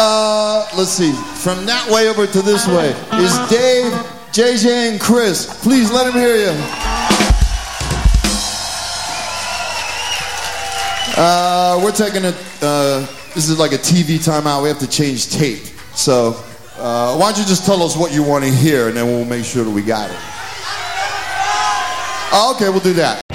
Let's see. From that way over to this way is Dave, JJ, and Chris. Please let him hear you. We're taking a, this is like a TV timeout. We have to change tape. So, why don't you just tell us what you want to hear, and then we'll make sure that we got it. Okay, we'll do that.